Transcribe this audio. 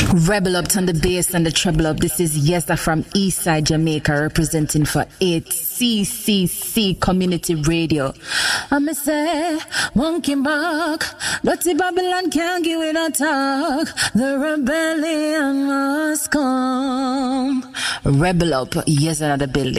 Rebel up on the bass and the treble up. This is Yesa from Eastside Jamaica, representing for 8CCC Community Radio. I'ma say, monkey bark, dirty Babylon can't give it a talk. The rebellion must come. Rebel up, yes, another building.